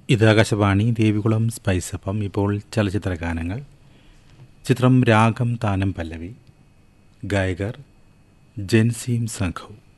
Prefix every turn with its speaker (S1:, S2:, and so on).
S1: ഇത് ആകാശവാണി ദേവികുളം സ്പൈസ് അപ്പം. ഇപ്പോൾ ചലച്ചിത്ര ഗാനങ്ങൾ. ചിത്രം രാഗം താനം പല്ലവി. ഗായകർ ജൻസിയും സംഘവും.